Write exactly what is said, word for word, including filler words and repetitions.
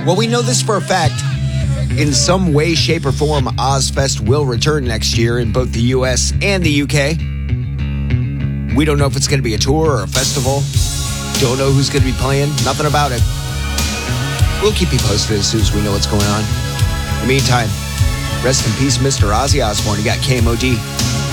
Well, we know this for a fact. In some way, shape, or form, Ozfest will return next year in both the U S and the U K. We don't know if it's going to be a tour or a festival. Don't know who's going to be playing. Nothing about it. We'll keep you posted as soon as we know what's going on. In the meantime, rest in peace, Mister Ozzy Osbourne. You got K M O D.